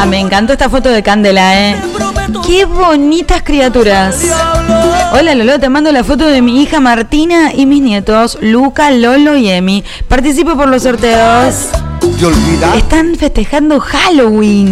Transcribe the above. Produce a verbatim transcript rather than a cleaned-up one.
Ah, me encantó esta foto de Candela, eh. Qué bonitas criaturas. Hola Lolo, te mando la foto de mi hija Martina y mis nietos Luca, Lolo y Emi. Participo por los sorteos. Están festejando Halloween.